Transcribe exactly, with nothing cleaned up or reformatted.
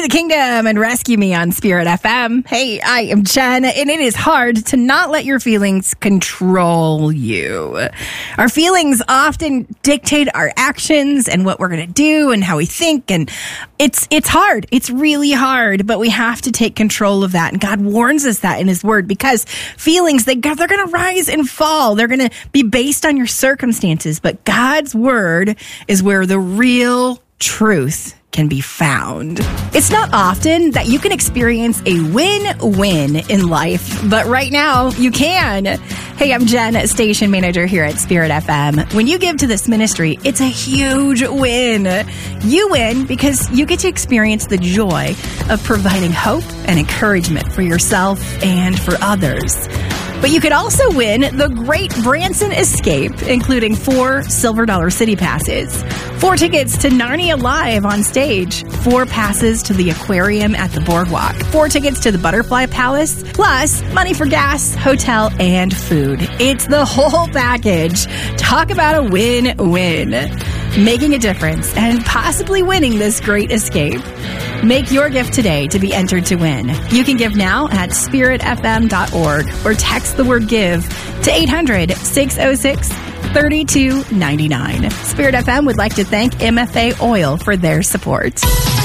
the kingdom and rescue me on Spirit F M. Hey, I am Jen, and it is hard to not let your feelings control you. Our feelings often dictate our actions and what we're going to do and how we think, and it's it's hard. It's really hard, but we have to take control of that, and God warns us that in His Word, because feelings, they, they're going to rise and fall. They're going to be based on your circumstances, but God's Word is where the real truth can be found. It's not often that you can experience a win-win in life, but right now you can. Hey, I'm Jen, station manager here at Spirit F M. When you give to this ministry, it's a huge win. You win because you get to experience the joy of providing hope and encouragement for yourself and for others. But you could also win the Great Branson Escape, including four Silver Dollar City passes, four tickets to Narnia Live on stage, four passes to the aquarium at the boardwalk, four tickets to the Butterfly Palace, plus money for gas, hotel, and food. It's the whole package. Talk about a win-win. Making a difference and possibly winning this great escape. Make your gift today to be entered to win. You can give now at spirit f m dot org or text the word give to eight hundred, six oh six, three two nine nine. Spirit F M would like to thank M F A Oil for their support.